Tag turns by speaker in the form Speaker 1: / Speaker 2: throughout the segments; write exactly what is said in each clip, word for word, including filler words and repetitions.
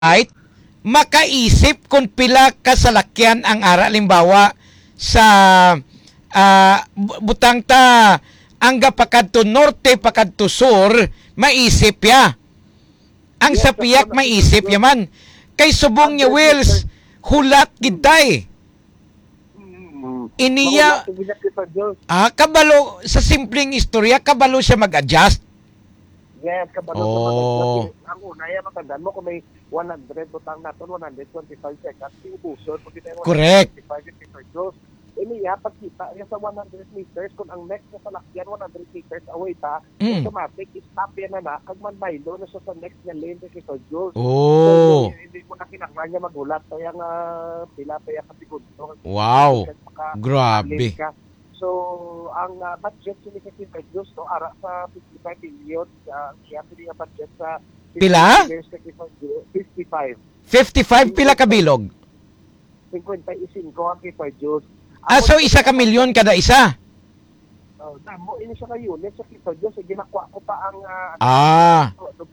Speaker 1: right, makaisip kung pila kasalakyan ang ara. Limbawa, sa uh, butang ta, angga pakadto norte, pakadto sur, maisip ya. Ang sa piyak maisip yaman. Kay subong niya Wills, hulat gitay. Iniya, ah, kabalo, sa simpleng istorya, kabalo siya mag-adjust.
Speaker 2: Yes, kabalo
Speaker 1: oh.
Speaker 2: sa mag-adjust. Ang una, yan, matandaan mo kung may one hundred, butang natin, one hundred twenty-five seconds, yung puso, kung kita yung
Speaker 1: correct.
Speaker 2: one hundred twenty-five seconds, iniya, pagkita, yan sa one hundred meters, kung ang next na salakyan, one hundred meters away ta, mm. automatic, stop yan na na, kag man maylo na siya sa next na lane, kasi sa Diyos.
Speaker 1: Oh.
Speaker 2: So, hindi mo na kinakman niya magulat, kaya nga, pila pa yung kasigundo.
Speaker 1: Wow, grabe.
Speaker 2: So, ang uh, budget sila kasi sa Diyos, no, ara sa fifty-five million, uh, siya pili nga budget sa
Speaker 1: pila?
Speaker 2: fifty-five.
Speaker 1: fifty-five pila kabilog?
Speaker 2: fifty-five ang kay Diyos.
Speaker 1: Ah, so isa ka milyon kada isa?
Speaker 2: Oh, damo ini siya ka unit sa Kipa Diyos. Ginakuha ko pa ang uh,
Speaker 1: ah.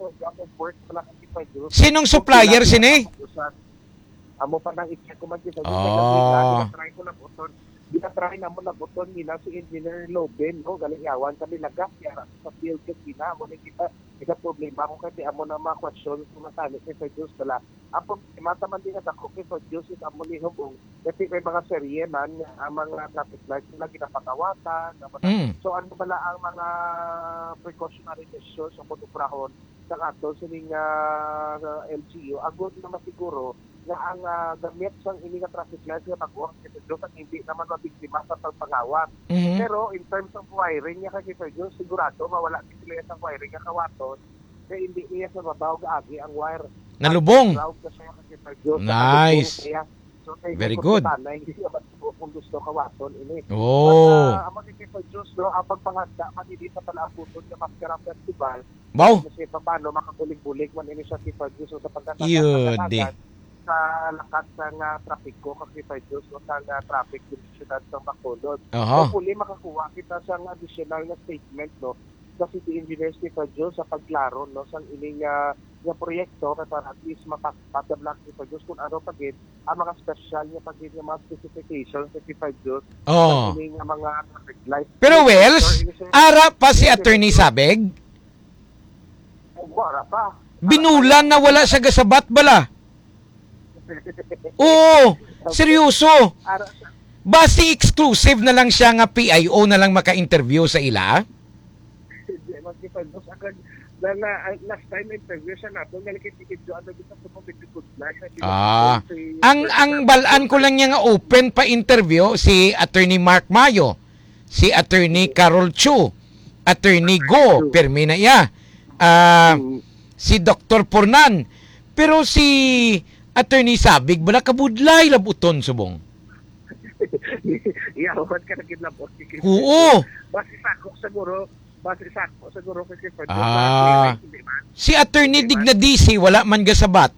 Speaker 2: Uh,
Speaker 1: sinong supplier sini?
Speaker 2: Amo pa nang i-check ko man Kipa Diyos.
Speaker 1: Oh.
Speaker 2: Try ko na buton. Ginatry na mo na buton nila si Engineer Loben, no? Galing yawan kami lagas yara sa field kasi na mo kita ika problema ko kasi amo na mga question kung matali kay Diyos pala. Apo mata man din ako kay Diyos is amo ni hubong kasi may mga serye man ang mga traffic lights na ginapakawatan.
Speaker 1: Mm.
Speaker 2: So ano bala ang mga precautionary measures sa pagpuprahon sa ato sining uh, L G U agod na masiguro na ang uh, gamit sang ini nga traffic lights nga pag-uwang kasi Diyos ang hindi naman mabiktima sa pagpangawat. Mm-hmm. Pero in terms of wiring niya kasi Diyos, sigurado mawala sila sa wiring nga kawaton kaya hindi niya sa babaw gaagi ang wire.
Speaker 1: Nalubong.
Speaker 2: Diyos,
Speaker 1: nice.
Speaker 2: So,
Speaker 1: very good.
Speaker 2: Hindi siya kung gusto kawaton ini.
Speaker 1: Oh.
Speaker 2: But, uh, ang mga sa Diyos, no, ang pagpanganda, manili sa pala ang puton ng Mascara Festival.
Speaker 1: Wow.
Speaker 2: Kasi pa paano makakulig-bulig man ini siya sa Diyos sa
Speaker 1: pagkakatagan
Speaker 2: sa lakas ng uh, trapiko kasi pa Diyos o sa uh, traffic din sa syudad ng Bacolod.
Speaker 1: Uh-huh.
Speaker 2: So, muli makakuha kita sa additional na statement, no, sa City Engineers ni pa Diyos sa pagklaro, no, sa ining uh, na proyekto para at least mapapadablang ni pa Diyos kung ano pagin ang mga special niya pagin yung mga specifications sa pa Diyos
Speaker 1: oh.
Speaker 2: sa ining uh, mga traffic lights.
Speaker 1: Pero Wells, ara pa si Attorney Sabeg?
Speaker 2: Ara pa.
Speaker 1: Binulan na wala sa gasabat bala. Oo, seryoso. Basi exclusive na lang siya nga P I O na lang maka-interview sa ila?
Speaker 2: Last time interview siya nato, nalikit-likit doon ano dito sa pagkikot na.
Speaker 1: Ah, ang ang balaan ko lang niya nga open pa interview si Attorney Mark Mayo, si Attorney Carol Chu, Attorney Go, Permina ya, uh, si Doctor Pornan. Pero si Attorney Sabig, bala kabudlay labuton subong.
Speaker 2: Iyawan ka na kinlabot.
Speaker 1: Oo.
Speaker 2: Basi sako siguro, basi sako siguro kasi for
Speaker 1: ah, si Attorney Dignadisi, wala man gasabat.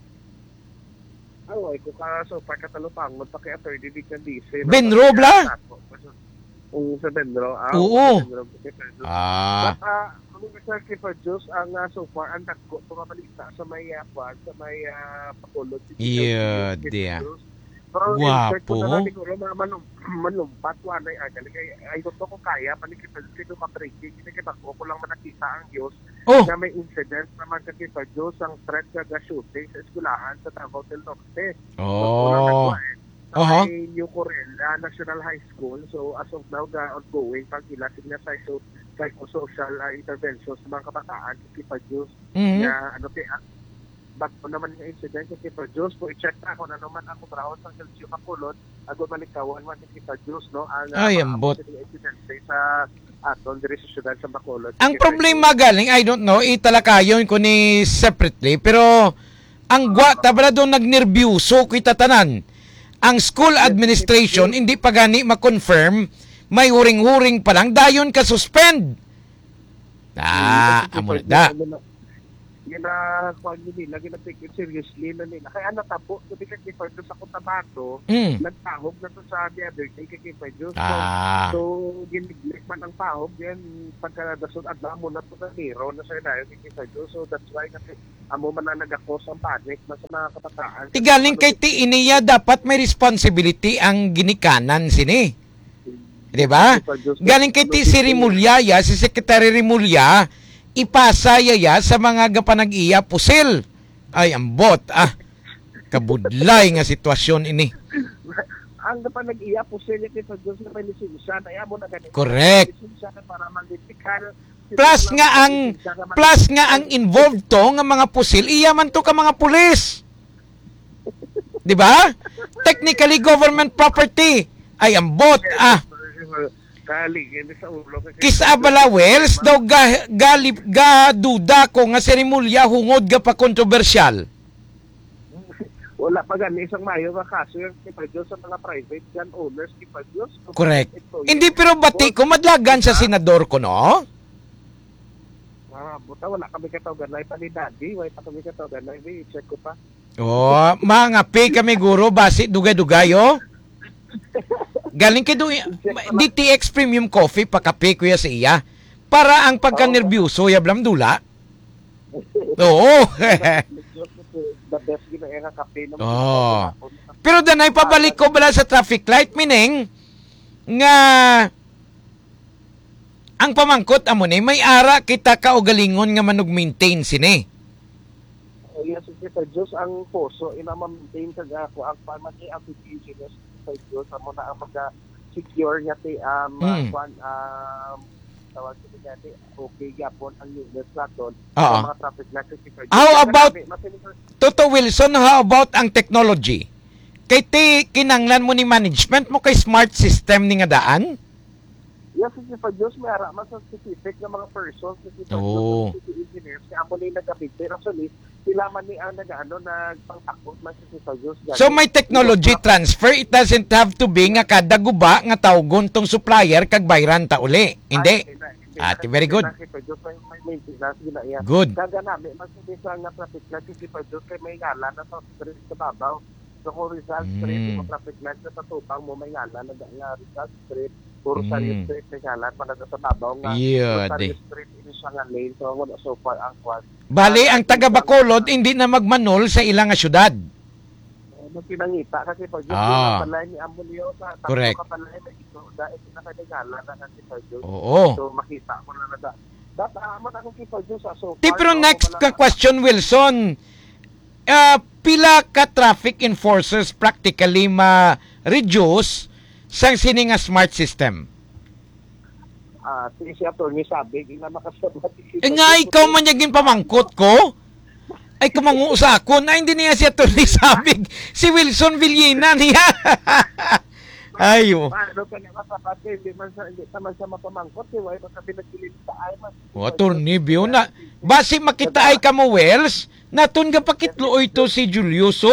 Speaker 2: Oh, ay ko ka so pa katalupangon pa kay Attorney Dignadisi.
Speaker 1: Benro bla?
Speaker 2: Oo, sa Benro. Ah,
Speaker 1: oo.
Speaker 2: Ah. Sir Kipper Diyos, ang uh, so far, ang nagko, pumabalita sa may uh, sa may uh, Bacolod.
Speaker 1: Yeah, dia.
Speaker 2: Pero
Speaker 1: wapo.
Speaker 2: Pero na natin siguro mga manum, manumpat, wanay agal. Ay, gusto ko kaya, panikipad ko ma-breaking. Hindi kaya ko lang manakita ang Diyos
Speaker 1: oh.
Speaker 2: na may incident naman sa Kipper Diyos, ang threat sa shooting sa eskulahan sa Davao del Norte.
Speaker 1: Oh.
Speaker 2: Sa uh-huh. may New Corel, uh, National High School. So, as of now, the ongoing, pag ilasin na sa so, psychosocial uh, interventions sa mga kabataan sa Kipa Diyos. Mm-hmm. Na, ano, kaya, ba't po naman yung incident sa Kipa Diyos, kung i-check na ako na naman ako traon sa L G U Bacolod, ako malikawan man sa Kipa Diyos, no? Ang
Speaker 1: ay, ambot.
Speaker 2: Incident sa aton, diri sa syudad sa Bacolod.
Speaker 1: Ang problema galing, I don't know, italakayon ko ni separately, pero ang gwa, tabla doon nagnervyuso ko itatanan. Ang school administration, hindi pa gani ma-confirm, may huring-huring pa lang, dayon ka suspend. Ah, amo da.
Speaker 2: ginakuan nila, ginatake it seriously na nila. Kaya natabo, sabi ka kay Pedro sa Cotabato,
Speaker 1: Mm.
Speaker 2: nagtahog na to sa the other day kay Pedro. So,
Speaker 1: Ah.
Speaker 2: so giniglik man ang pahog, yan pagkadasod at mo na to na zero na sa dayo kay Pedro. So that's why kasi amo man na nagakos ang panic na sa mga kabataan.
Speaker 1: Tigaling kay ti iniya dapat may responsibility ang ginikanan sini. 'Di ba? Galing kay ti si Remulyaya, si Secretary Rimulya, ipasa yaya sa mga gapanag-iya pusil. Ay ambot ah. Kabudlay nga sitwasyon ini.
Speaker 2: Ang pa nag-iya po sila kay Pedro na may lisensya na mo na ganito.
Speaker 1: Correct.
Speaker 2: Lisensya na para mag-dipikal.
Speaker 1: Plus nga ang plus nga ang involved to nga mga pusil, iya man to ka mga pulis. 'Di ba? Technically government property. Ay ambot ah.
Speaker 2: Kali, hindi sa ulo.
Speaker 1: Kisabala Wells daw ga, gali, ga duda ko nga serimulya hungod ga pa kontrobersyal.
Speaker 2: Wala pa gani isang mayo ka kaso yung kipadyo sa mga private gun owners kipadyo.
Speaker 1: Correct. Hindi pero bati ko madlagan sa senador ko no?
Speaker 2: Ah, buta wala kami katawagan pa ni Daddy, wala pa kami katawagan i-check ko pa.
Speaker 1: Oh, mga pi kami guro basi dugay-dugayo. Galing kay do D T X Premium Coffee pakape kuya sa iya para ang pagka-nervyoso yablam dula. Oo.
Speaker 2: The best gina kape ng
Speaker 1: Oh. Pero danay pabalik ko bala sa traffic light meaning nga ang pamangkot amo ni may ara kita kaugalingon nga manug-maintain sini.
Speaker 2: Yes, sa Diyos ang poso ina ma-maintain sa ako ang pamagi ang business sa Diyos amo na ang pagka-secure niya ti um
Speaker 1: Hmm.
Speaker 2: kwan um tawag ko niya ti okay gyapon ang unit naton
Speaker 1: Oo.
Speaker 2: sa mga traffic lights sa Diyos.
Speaker 1: How about Toto Wilson, how about ang technology? Kay ti kinanglan mo ni management mo kay smart system ni nga daan?
Speaker 2: Yes, kasi sa Diyos may ara man sa specific na mga persons kasi sa
Speaker 1: Oo.
Speaker 2: Diyos city engineers kaya amo ni nagabigay actually sila man ni ang nag-ano nagpangtakot man kasi sa Diyos.
Speaker 1: So may technology transfer, it doesn't have to be nga kada guba nga tawgon tong supplier kag bayran ta uli. Hindi. Ate, very good. Good.
Speaker 2: Kaga namin, mas hindi sa nga traffic light kasi pa Diyos kay may ngala na sa street sa babaw. So kung Rizal Street,
Speaker 1: Mm.
Speaker 2: yung traffic light na sa tupang mo may ngala na nga Rizal Street, puro
Speaker 1: Mm.
Speaker 2: Rosario Street may ngala pa na sa babaw nga.
Speaker 1: Yeah,
Speaker 2: Rosario
Speaker 1: de.
Speaker 2: Street, ini siya nga lane. So wala so far ang kwan.
Speaker 1: Bali ang taga Bacolod hindi na magmanol sa ilang nga syudad.
Speaker 2: Nung pinangita kasi pag Diyos,
Speaker 1: Ah.
Speaker 2: yung kapalay ni Amulio sa tatlo
Speaker 1: Correct.
Speaker 2: kapalay na ito, dahil pinakadagala na kasi pa Diyos.
Speaker 1: Oo.
Speaker 2: So makita mo na na da. Data amon akong kipa Diyos sa so
Speaker 1: Ti
Speaker 2: far,
Speaker 1: pero
Speaker 2: no,
Speaker 1: next
Speaker 2: wala
Speaker 1: ka
Speaker 2: na-
Speaker 1: question Wilson. Ah, pila ka traffic enforcers practically ma-reduce sang sini nga smart system?
Speaker 2: Ah, si si attorney sabi, hindi na makasabat.
Speaker 1: Eh nga ikaw man yagin pamangkot ko. Ay kumangu sa ako na hindi niya siya tuloy sabig. Si Wilson Villena niya. Ayo.
Speaker 2: Paano ka na masabat? Hindi man sa hindi naman sa mapamangkot, eh, wala pa sabi nagkilit sa ay man.
Speaker 1: O attorney Bio na basi makita ay ka mo Wells natun ga pakitlo ito si Juliuso.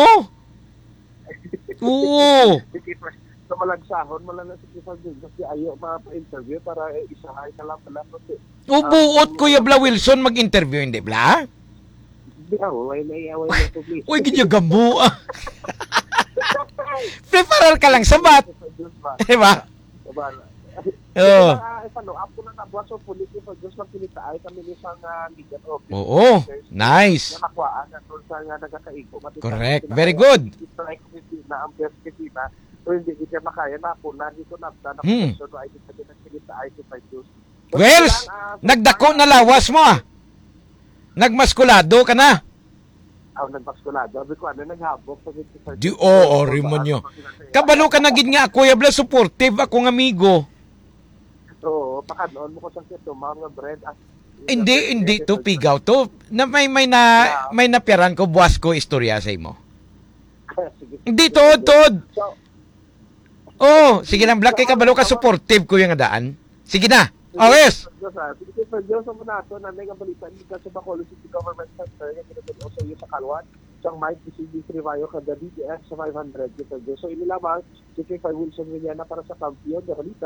Speaker 1: Oo.
Speaker 2: So malagsahon mo lang na si Kipa Diyos kasi ayaw mapa-interview para eh, isahay ka lang pala. Kasi
Speaker 1: Ubuot Kuya Bla Wilson mag-interview hindi bla?
Speaker 2: hindi ako, wala na iyaway na public.
Speaker 1: Uy gidya gabu. ah. Preparar ka lang sabat, di ba?
Speaker 2: Diba?
Speaker 1: Oo.
Speaker 2: Uh, ano, ako na nabuhat so pulis ni Diyos lang pinitaay kami ni isang uh, legal officer.
Speaker 1: Oo. Nice.
Speaker 2: Na makuhaan na doon sa nga nagkakaigo.
Speaker 1: Correct. Very good.
Speaker 2: Strike Cristina, ang best Cristina. So hindi kita makaya na po na dito na na
Speaker 1: Hmm.
Speaker 2: so ay dito na pinitaay si Diyos.
Speaker 1: Wells, nagdako na lawas mo ah. Nagmaskulado ka na.
Speaker 2: Aw nagpaskulado. Sabi ko ano naghabok sa dito sa
Speaker 1: Di oo, rimo nyo. Kabalo ka na gid nga Kuya Bla supportive akong amigo.
Speaker 2: Oo, pakanoon mo ko sa kito mga bread. at-
Speaker 1: Hindi, hindi to pigaw to. Na may may na may napiaran ko buwas ko istorya sa imo.
Speaker 2: Sige.
Speaker 1: Hindi tod tod.
Speaker 2: So,
Speaker 1: Oh, sige lang Black kay kabalo ka supportive ko yung daan. Sige na. Oh, yes.
Speaker 2: Diyos, ah. Sige, sa Diyos ang nato na may balita ni sa Bacolod City Government Center yung pinagod also yung sa Kalwan siyang Mike P C D Trivayo kada D D S sa five hundred sa Diyos. So inilamang si Kay Wilson Villena para sa kampiyon na balita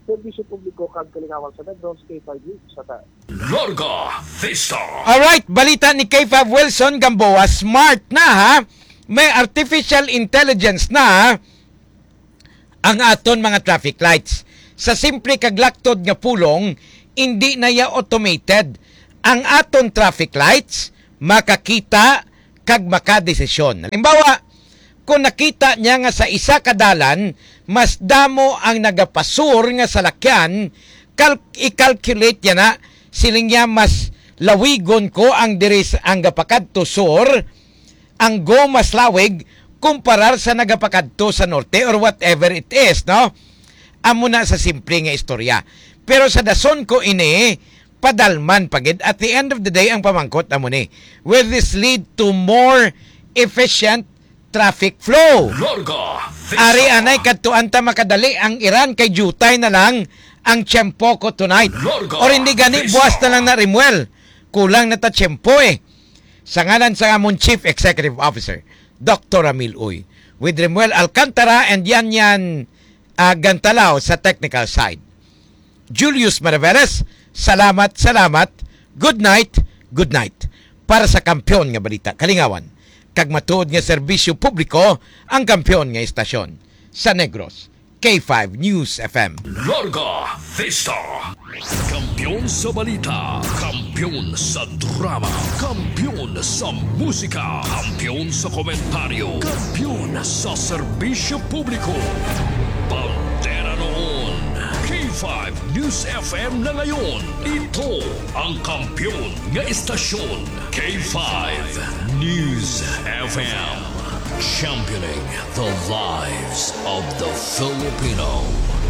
Speaker 2: serbisyo publiko kag kalingawan sa Negros K five News sa ta.
Speaker 3: Larga Vista.
Speaker 1: Alright, balita ni K five Wilson Gamboa, smart na ha. May artificial intelligence na ang aton mga traffic lights. Sa simple kaglaktod nga pulong, hindi na ya automated. Ang aton traffic lights makakita kag makadesisyon. Halimbawa, kung nakita niya nga sa isa kadalan, mas damo ang nagapasur nga salakyan, kal- i-calculate niya na siling niya mas lawigon ko ang diris ang gapakadto sur, ang go mas lawig kumparar sa nagapakadto sa norte or whatever it is, no? Amo na sa simple nga istorya. Pero sa dason ko ini, padalman pagid. At the end of the day, ang pamangkot na mo ni, will this lead to more efficient traffic flow?
Speaker 3: Larga Vista.
Speaker 1: Ari anay kadtuan ta makadali ang Iran kay jutay na lang ang tiyempo ko tonight.
Speaker 3: Larga
Speaker 1: Or hindi gani,
Speaker 3: Vista.
Speaker 1: buwas na lang na Rimuel. Kulang na ta tiyempo eh. Sa ngalan sa amon Chief Executive Officer, Doctor Ramil Uy, with Rimuel Alcantara and Yan Yan uh, Gantalao sa technical side. Julius Maraveres, salamat, salamat. Good night, good night. Para sa kampyon nga balita, kalingawan. Kag matuod nga serbisyo publiko, ang kampyon nga istasyon. Sa Negros, K five News F M.
Speaker 3: Larga Vista. Kampiyon sa balita, kampiyon sa drama, kampiyon sa musika, kampiyon sa komentaryo, kampiyon sa serbisyo publiko. Pantera noon, K five News F M na ngayon. Ito ang kampiyon nga istasyon. K five News F M. Championing the lives of the Filipino.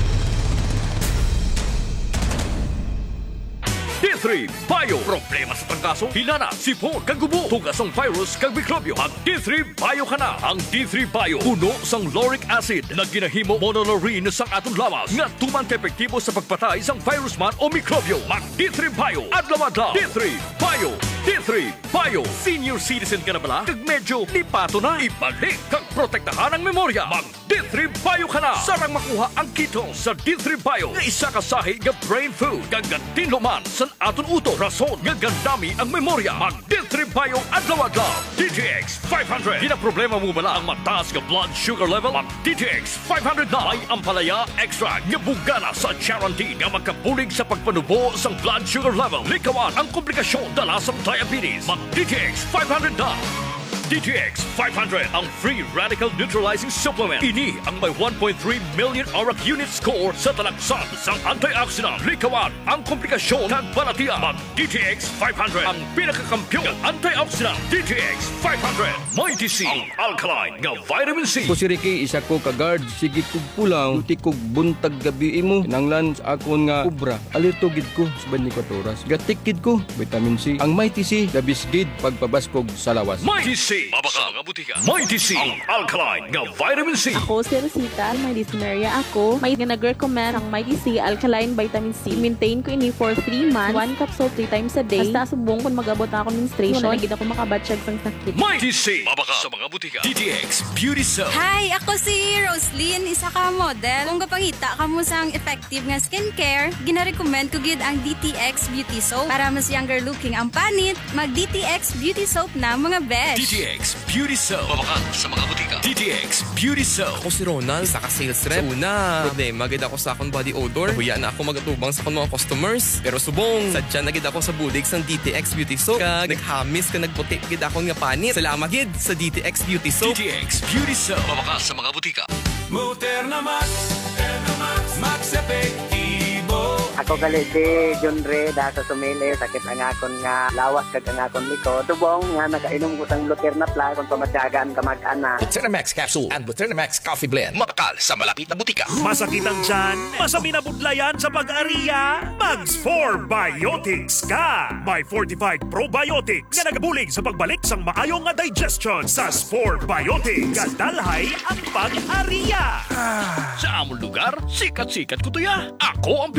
Speaker 3: D three Bio. Problema sa tangkaso, hilana, sipon, kagubo, tugasong virus, kag mikrobyo. Mag D three Bio ka na. Ang D three Bio, puno sang lauric acid na ginahimo monolaurin sang atong lawas nga tuman ka-epektibo sa pagpatay sang virus man o mikrobyo. Mag D three Bio. Adlaw-adlaw. D three Bio. D three Bio. Senior citizen ka na bala? Kag medyo lipato na. Ibalik kag protektahan ang memorya. Mag D three Bio ka na. Sarang makuha ang kito sa D three Bio nga isa ka sahi nga brain food. Gagantin luman sa aton uto. Rason nga gandami ang memorya. Mag D three Bio adlaw-adlaw. D T X five hundred. Di na problema mo bala ang mataas nga blood sugar level? Mag D T X five hundred na. May ampalaya extra nga bugana sa guarantee nga magkabulig sa pagpanubo sang blood sugar level. Likawan ang komplikasyon dala sa diabetes. Mag D T X five hundred na. D T X five hundred, ang free radical neutralizing supplement. Ini ang may one point three million auric unit score sa talaksan sang antioxidant. Likawan ang komplikasyon kag balatian. Mag D T X five hundred, ang pinakakampiyon ng antioxidant. D T X five hundred, may D C, ang alkaline nga vitamin C.
Speaker 4: Ko si Ricky, isa ko ka-guard. Sige kog pulang, luti kog buntag gabi mo. Kinanglan sa akon nga kubra. Alito gid ko sa twenty-four oras. Gatik gid ko, vitamin C. Ang may T C, dabis gid pagpabaskog sa lawas.
Speaker 3: May D C, mabaka nga butika. May D C, ang alkaline nga vitamin C.
Speaker 5: Ako si Rosita, may dysmenorrhea ako. May nag-recommend ang may D C alkaline vitamin C. Maintain ko ini for three months. One capsule three times a day. Basta subong kung mag-abot ako menstruation. Wala na ako makabatsyag sang sakit.
Speaker 3: May D C, mabaka sa mga butika. D T X Beauty Soap.
Speaker 6: Hi, ako si Roslyn, isa ka model. Kung kapangita ka mo sang effective nga skincare, gina-recommend ko gid ang D T X Beauty Soap. Para mas younger looking ang panit, mag D T X Beauty Soap na mga besh.
Speaker 3: D T X Beauty Soap. Mabaka sa mga butika. D T X Beauty Soap.
Speaker 7: Ako si Ronald, isa ka sales rep. So una, problema gid ako sa akong body odor. Huya na ako magatubang sa akong mga customers. Pero subong, sadya na gid ako sa bulig sang D T X Beauty Soap. Kag naghamis ka nagputi gid akong nga panit. Salamat gid sa D T X Beauty Soap.
Speaker 3: D T X Beauty Soap. Mabaka sa mga butika.
Speaker 8: Muterna Max, Muterna Max, Max Epektibo.
Speaker 9: Ako gali si John Ray, da sa sumili, sakit ang akon nga lawas kag ang akon likod. Tubong nga nakainom ko sang Luterna Plus kung pamatyagan ka mag-ana.
Speaker 3: Thermax Capsule and Thermax Coffee Blend. Makakal sa malapit na butika.
Speaker 10: Masakit ang tiyan? Masami na budlayan sa pag-ariya? Mags four Biotics ka! May fortified probiotics nga nagabulig sa pagbalik sang maayong nga digestion sa four Biotics. Kadalhay ang pag-ariya!
Speaker 3: Sa among lugar, sikat-sikat ko to ya. Ako ang pinaka-astig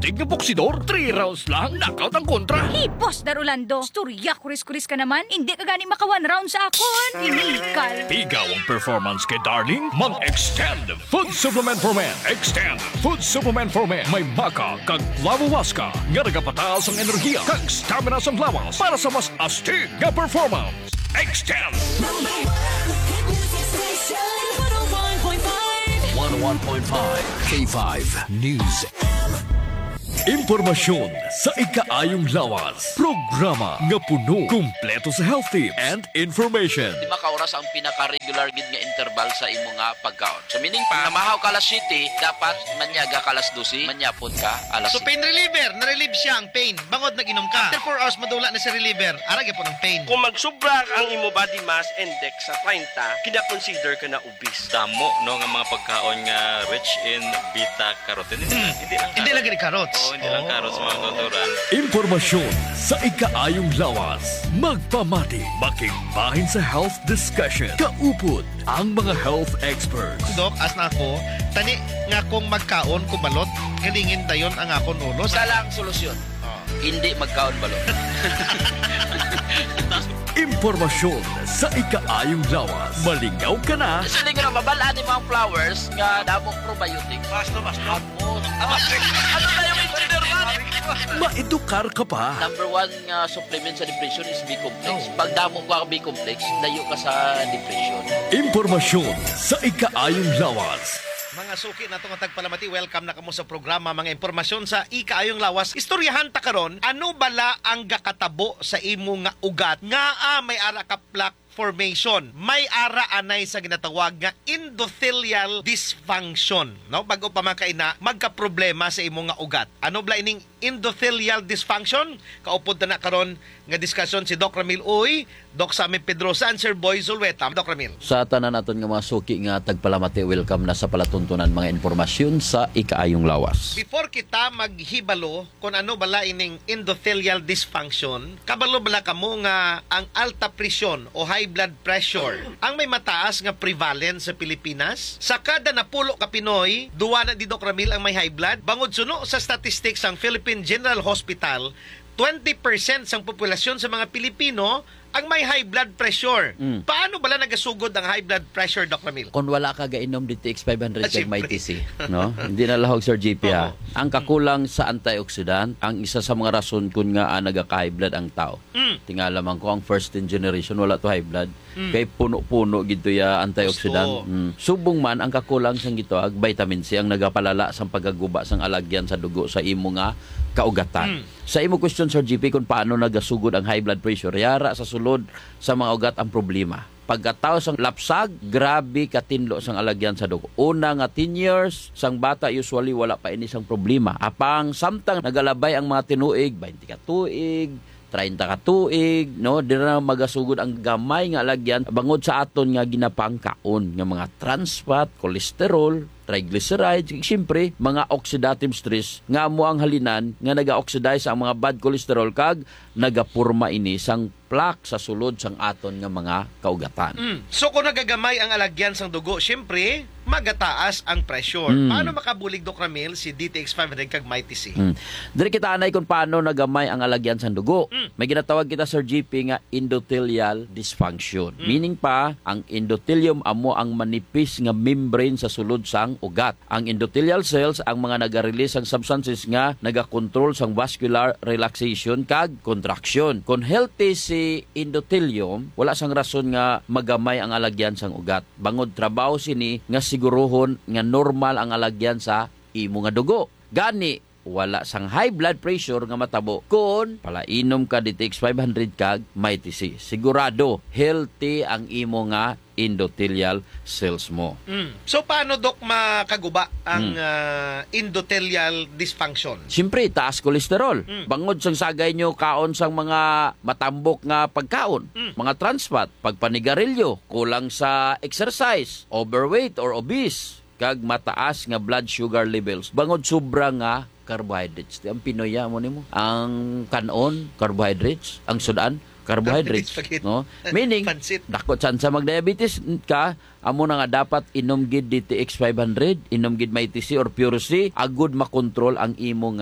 Speaker 3: Magaling nga boksidor, three rounds lang, knockout ang kontra.
Speaker 11: Hipos, Darulando. Storya, kuris-kuris ka naman. Hindi ka gani maka one round sa akon. Inikal.
Speaker 3: Pigaw ang performance kay Darling, mag-extend food supplement for men. Extend food supplement for men. May maka kag lawawaska nga nagapataas ang enerhiya kag stamina sa lawas para sa mas astig nga performance. Extend! one oh one point five K five News. Impormasyon sa ikaayong lawas. Programa nga puno, kumpleto sa health tips and information.
Speaker 12: Di makaoras ang pinaka-regular gid nga interval sa imo nga pagkaon. So meaning pa, namahaw ka alas siyete, dapat manyaga ka alas dose, manyapod ka alas
Speaker 13: So
Speaker 12: siyete.
Speaker 13: pain reliever, na-relieve siya ang pain. Bangod nag-inom ka. After four hours, madula na si reliever. Arag po ng pain.
Speaker 14: Kung magsubra ang imo body mass index sa thirty, kina-consider ka na obese.
Speaker 15: Damo no nga mga pagkaon nga rich in beta-carotene. Hindi,
Speaker 13: Hmm.
Speaker 15: hindi lang
Speaker 13: Hindi lagi ni carrots.
Speaker 15: Oo, hindi lang carrots mga tuturan.
Speaker 3: Impormasyon sa ikaayong lawas. Magpamati, makigbahin sa health discussion. Kaupod ang mga health experts.
Speaker 13: Dok, as na ako, tani nga kung magkaon ko balot, galingin dayon ang akon ulo.
Speaker 12: Isa lang solusyon. Hindi magkaon balot.
Speaker 3: Impormasyon sa ikaayong lawas. Malingaw ka na.
Speaker 12: Sa linggo na mabalaan ni mga flowers nga damong probiotics.
Speaker 13: Basta, basta.
Speaker 12: Ano na yung engineer man?
Speaker 3: Maedukar ka pa.
Speaker 12: Number one nga supplement sa depression is B-complex. Pag damo ka ang B-complex, dayo ka sa depression.
Speaker 3: Impormasyon sa ikaayong lawas.
Speaker 13: Mga suki na itong tagpalamati, welcome na kamo sa programa. Mga impormasyon sa ikaayong lawas. Istoryahan ta karon, ano bala ang gakatabo sa imo nga ugat nga ah, may ara ka plaque formation. May ara anay sa ginatawag nga endothelial dysfunction. No? Bago pa makaina, magka-problema sa imo nga ugat. Ano bala ining endothelial dysfunction? Kaupod na na karon nga diskusyon si Doc Ramil Uy, Doc Sammy Pedrosa, and Sir Boy Zulweta. Doc Ramil.
Speaker 16: Sa tanan naton nga mga suki nga tagpalamati, welcome na sa palatuntunan mga impormasyon sa ikaayong lawas.
Speaker 13: Before kita maghibalo kung ano bala ining endothelial dysfunction, kabalo bala kamo nga ang alta presyon o high blood pressure ang may mataas nga prevalence sa Pilipinas. Sa kada napulo ka Pinoy, duwa na di Doc Ramil ang may high blood. Bangod suno sa statistics ng Philippine General Hospital, twenty percent sang populasyon sa mga Pilipino ang may high blood pressure. Mm. Paano bala nagasugod ang high blood pressure, Doc Ramil?
Speaker 16: Kung wala ka gainom D T X five hundred
Speaker 13: Ah,
Speaker 16: kag may
Speaker 13: siyempre.
Speaker 16: T C, no? Hindi na lahog Sir G P ha. Ang kakulang sa antioxidant, ang isa sa mga rason kun nga ah, nagaka-high blood ang tao.
Speaker 13: Mm.
Speaker 16: Tingala man ko ang first in generation wala to high blood.
Speaker 13: Mm.
Speaker 16: Kay puno-puno gito ya
Speaker 13: Gusto.
Speaker 16: antioxidant. Mm. Subong man ang kakulang sang gito ag vitamin C ang nagapalala sang pagaguba sang alagyan sa dugo sa imo nga kaugatan.
Speaker 13: Mm.
Speaker 16: Sa imo question Sir G P kung paano nagasugod ang high blood pressure, yara sa sulod sa mga ugat ang problema. Pagkatao sang lapsag, grabe katinlo sang alagyan sa dugo. Una nga ten years, sang bata usually wala pa ini sang problema. Apang samtang nagalabay ang mga tinuig, twenty ka tuig, thirty ka tuig, no? Di na magasugod ang gamay nga alagyan bangod sa aton nga ginapang kaon nga mga trans fat, cholesterol, triglycerides, siyempre, mga oxidative stress nga mo ang halinan nga naga-oxidize ang mga bad cholesterol kag nagapurma ini sang plaque sa sulod sang aton nga mga kaugatan.
Speaker 13: Mm. So kung nagagamay ang alagyan sang dugo, syempre, magataas ang pressure.
Speaker 16: Mm.
Speaker 13: Paano makabulig, Doc Ramil, si D T X five hundred kag may T C?
Speaker 16: Mm. Diri kita anay kung paano nagamay ang alagyan sa dugo.
Speaker 13: Mm.
Speaker 16: May ginatawag kita Sir G P nga endothelial dysfunction.
Speaker 13: Mm.
Speaker 16: Meaning pa, ang endothelium amo ang manipis nga membrane sa sulod sang ugat. Ang endothelial cells ang mga naga-release ang substances nga naga-control sang vascular relaxation kag contraction. Kung healthy si endothelium, wala sang rason nga magamay ang alagyan sang ugat. Bangod trabaho sini nga sigurohon nga normal ang alagyan sa imo nga dugo. Gani wala sang high blood pressure nga matabo kung palainom ka D T X five hundred kag may T C. Sigurado healthy ang imo nga endothelial cells mo.
Speaker 13: Mm. So paano, Doc, makaguba ang
Speaker 16: Mm.
Speaker 13: uh, endothelial dysfunction?
Speaker 16: Siyempre, taas kolesterol.
Speaker 13: Mm.
Speaker 16: Bangod sang sagay nyo kaon sang mga matambok nga pagkaon,
Speaker 13: Mm.
Speaker 16: mga trans fat, pagpanigarilyo, kulang sa exercise, overweight or obese, kag mataas nga blood sugar levels. Bangod sobra nga carbohydrates. Ang Pinoy mo nimo. Ang kanon, carbohydrates. Ang sudan, carbohydrates, no? Meaning dako chance mag-diabetes ka, amo na nga dapat inom gid D T X five hundred, inom gid may T C or Pure C, agud makontrol ang imo nga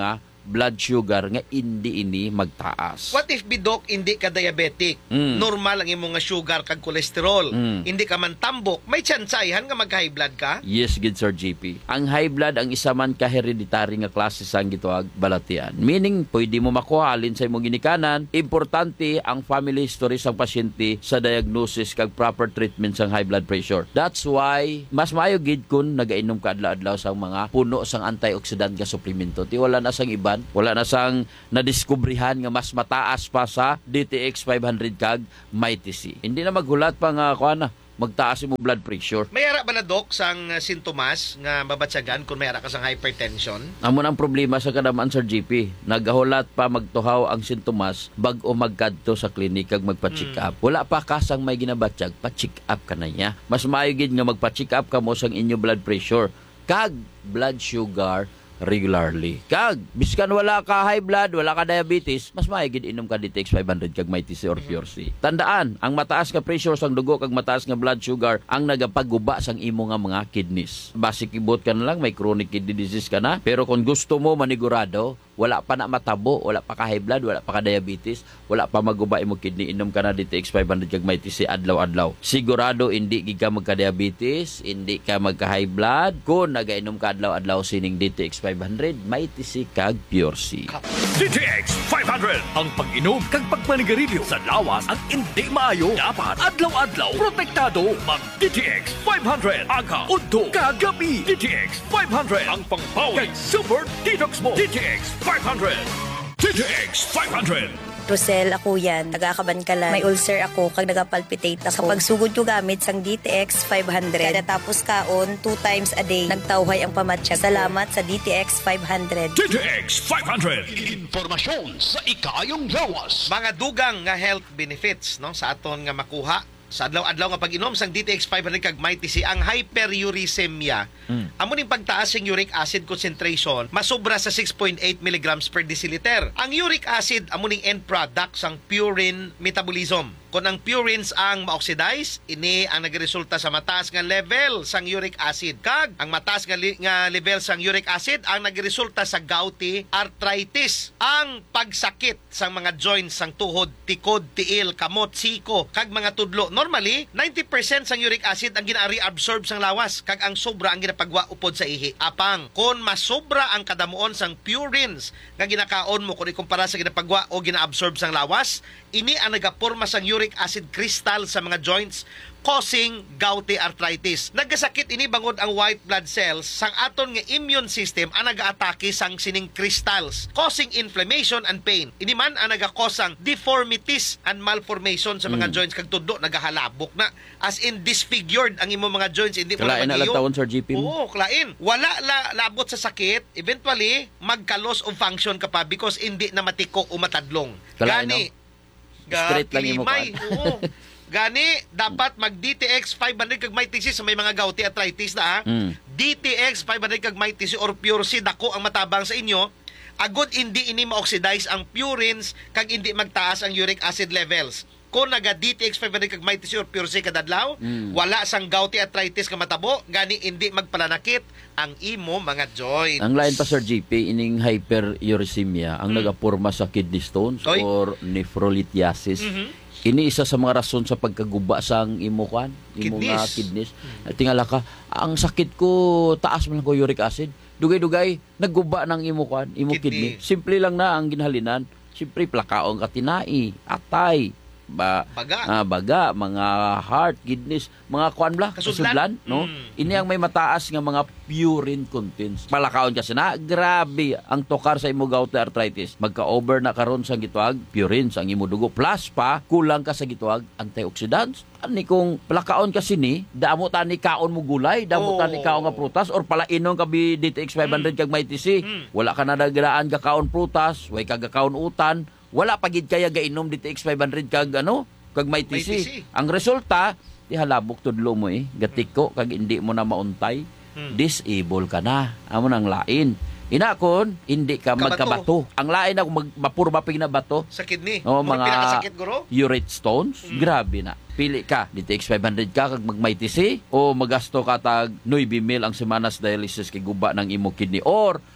Speaker 16: blood sugar nga hindi ini magtaas.
Speaker 13: What if bidok hindi ka diabetic?
Speaker 16: Mm.
Speaker 13: Normal ang imong nga sugar kag cholesterol.
Speaker 16: Mm.
Speaker 13: Hindi ka man tambok, may tsansayan nga mag-high blood ka?
Speaker 16: Yes, good Sir G P. Ang high blood ang isa man ka hereditary nga klase sang gituag balatian. Meaning, pwede mo makuha alin sa imong ginikanan. Importante ang family history sang pasyente sa diagnosis kag proper treatment sang high blood pressure. That's why mas maayo gid kun nagainom ka adlaw-adlaw sang mga puno sang antioxidant nga suplemento. Ti wala na sang iban, wala na sang nadiskubrihan nga mas mataas pa sa D T X five hundred kag Mighty C. Hindi na maghulat pa nga kuha na magtaas mo blood pressure.
Speaker 13: May ara ba na dok sang uh, sintomas nga mabatsagan kung may ara ka sang hypertension?
Speaker 16: Amo ang problema sa kadamaan Sir G P. Nagahulat pa magtuhaw ang sintomas bag-o magkadto sa klinik kag magpa-check up. Wala pa ka sang may ginabatsyag, pa-check up ka na niya. Mas maayo gid nga magpa-check up ka mo sang inyo blood pressure kag blood sugar regularly. Kag biskan wala ka high blood, wala ka diabetes, mas maayos inom ka D T X five hundred kag Mighty C or Pure C. Tandaan, ang mataas nga pressure sang dugo kag mataas nga blood sugar ang nagapaguba sang imo nga mga kidneys. Basic ibot ka na lang, may chronic kidney disease ka na, pero kung gusto mo manigurado, wala pa na matabo, wala pa ka high blood, wala pa ka diabetes, wala pa maguba imo kidney, inom ka na D T X five hundred kag Mighty C adlaw-adlaw. Sigurado hindi gid ka magka-diabetes, hindi ka magka-high blood kung nagainom ka adlaw-adlaw sining D T X five hundred, Mighty C kag Pure C.
Speaker 3: D T X five hundred ang pag-inom kag pagmanigarilyo sa lawas ang hindi maayo. Dapat adlaw-adlaw protektado. Mag D T X five hundred aga udto kagabi. D T X five hundred ang pangpawi kag super detox mo. D T X five hundred. D T X five hundred.
Speaker 17: Rosel, ako yan. Nagakabankalan. May ulcer ako kag nagapalpitate ako. Sa pagsugod ko gamit sang D T X five hundred. Kada tapos kaon, two times a day. Nagtawhay ang pamatya. Salamat sa D T X five hundred.
Speaker 3: D T X five hundred.
Speaker 13: Informasyon sa ikayong lawas. Mga dugang nga health benefits no sa aton nga makuha sa adlaw-adlaw nga pag-inom sang D T X five hundred kag Mighty C, ang hyperuricemia. Mm. Amo ning pagtaas ng uric acid concentration masobra sa six point eight milligrams per deciliter. Ang uric acid amo ning end product sang purine metabolism. Kung ang purines ang ma-oxidize, ini ang nagresulta sa mataas nga level sang uric acid. Kag ang mataas nga, li- nga level sang uric acid ang nagresulta sa gouty arthritis. Ang pagsakit sang mga joints sang tuhod, tikod, tiil, kamot, siko, kag mga tudlo. Normally, ninety percent sang uric acid ang gina-reabsorb sang lawas, kag ang sobra ang ginapagwa upod sa ihi. Apang, kung masobra ang kadamuon sang purines nga ginakaon mo kung ikumpara sa ginapagwa o gina-absorb sang lawas, ini ang nagaporma sang uric acid crystal sa mga joints, causing gouty arthritis. Nagkasakit ini bangod ang white blood cells sang aton nga immune system ang nag-aatake sang sining crystals, causing inflammation and pain. Ini man ang nagakosang deformities and malformation sa mga mm. joints kag tudlo nagahalabok na, as in disfigured ang imo mga joints, hindi mo na
Speaker 16: Kalain na lang taon Sir G P mo.
Speaker 13: Oo, klain. Wala la labot sa sakit, eventually magka-loss of function ka pa because hindi na matiko o matadlong.
Speaker 16: Kalain,
Speaker 13: Gani,
Speaker 16: no? Straight lang yung mukha.
Speaker 13: Oo. Gani, dapat mag-D T X five hundred kag Mighty C sa may mga gouty arthritis na ha. Mm. D T X five hundred kag Mighty C or Pure C, dako ang matabang sa inyo. Agod hindi ini ma-oxidize ang purines kag hindi magtaas ang uric acid levels. Kung naga-D T X five hundred kag Mighty C or Pure C kadadlaw, mm. wala sang gouty arthritis ka matabo, gani hindi magpalanakit ang imo mga joints.
Speaker 16: Ang lain pa Sir G P, ining hyperuricemia ang mm. nagaporma sa kidney stones Oy. or nephrolithiasis. Mm-hmm. Ini isa sa mga rason sa pagkaguba sang imo kan, imo nga kidneys. Mm. Tingala ka, ang sakit ko taas man ko uric acid. Dugay-dugay nagguba ng imo kan, imo kidney. kidney. Simple lang na ang ginhalinan. Siyempre plakaong katinai, atay, ba
Speaker 13: baga,
Speaker 16: ah, baga mga heart, kidneys, mga kuan bla, kasudlan, no? Mm. Ini ang may mataas nga mga purine contents. Palakaon kasi na grabe ang tokar sa imo gouty arthritis. Magka-over na karon sa gituag purine sa imo dugo, plus pa kulang ka sa gituag antioxidants. Ani kung palakaon kasi ni, damo tani kaon mo gulay, damo oh. tani kaon nga prutas or palainon ka bi D T X five hundred mm. kag Mighty C. Mm. Wala ka na dagdaan ka kaon prutas, way ka kaon utan. Wala pagid kaya gainom D T X five hundred kag ano, kag Mighty C. Ang resulta, di halabok tudlo mo eh, gatiko kag hindi mo na mauntay, hmm. disable ka na. Amo nang lain. Inakon, hindi ka Kabato. magkabato. Ang lain ako mag mapurba pig na bato
Speaker 13: sa kidney.
Speaker 16: O
Speaker 13: mga
Speaker 16: pinakasakit guro. Urate stones, hmm. grabe na. Pili ka, D T X five hundred ka kag mag Mighty C o magasto ka tag nine mil ang semanas dialysis kay guba ng imo kidney or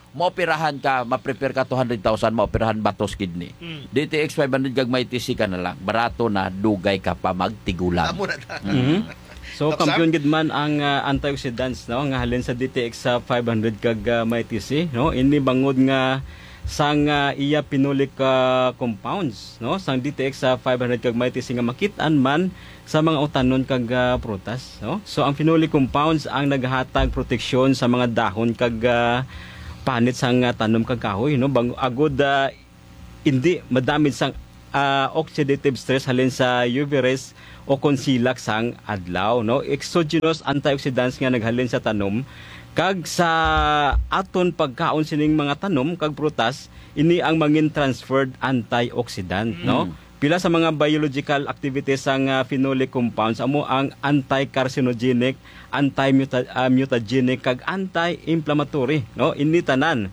Speaker 16: maoperahan ka, ma-prepare ka two hundred thousand, maoperahan batos kidney.
Speaker 13: Mm.
Speaker 16: D T X five hundred kag may T C ka na lang. Barato na, dugay ka pa magtigulan.
Speaker 13: Amo na ta.
Speaker 18: Mhm. So
Speaker 13: Doc Sam?
Speaker 18: kampiyon gid man ang uh, antioxidants no nga halin sa D T X sa five hundred kag uh, may T C no ini bangod nga sang uh, iya phenolic uh, compounds no sang D T X sa five hundred kag may T C nga makit-an man sa mga utanon kag uh, prutas no. So ang phenolic compounds ang naghatag proteksyon sa mga dahon kag uh, panit sang uh, tanom kag kahoy no bang agud uh, hindi madamid sang uh, oxidative stress halin sa U V rays o konsilak sang adlaw no. Exogenous antioxidants nga naghalin sa tanom kag sa aton pagkaon sining mga tanom kag prutas ini ang mangin transferred antioxidant mm. no. Pila sa mga biological activities sang uh, phenolic compounds amo ang anti-carcinogenic, anti-mutagenic kag anti-inflammatory no. Ini tanan